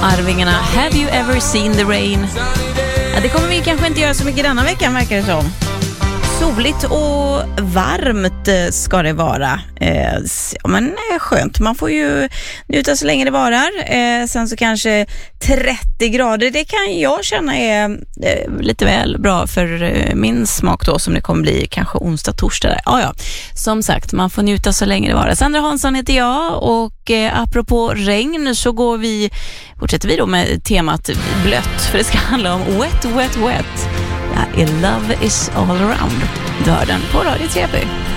Arvingarna, Have You Ever Seen the Rain? Ja, det kommer vi kanske inte göra så mycket denna veckan, verkar det som. Soligt och varmt ska det vara. Men skönt. Man får ju njuta så länge det varar. Sen så kanske 30 grader. Det kan jag känna är lite väl bra för min smak då, som det kommer bli kanske onsdag, torsdag där. Ja. Som sagt, man får njuta så länge det varar. Sandra Hansson heter jag och apropå regn så fortsätter vi då med temat blött. För det ska handla om wet, wet, wet. Ja, Love is all around. Du hör den på Radio 3.